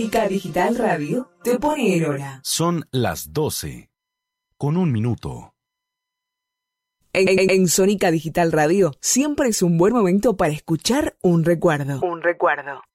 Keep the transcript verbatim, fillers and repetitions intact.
Sónica Digital Radio te pone el hora. Son las doce, con un minuto. En, en, en Sónica Digital Radio siempre es un buen momento para escuchar un recuerdo. Un recuerdo.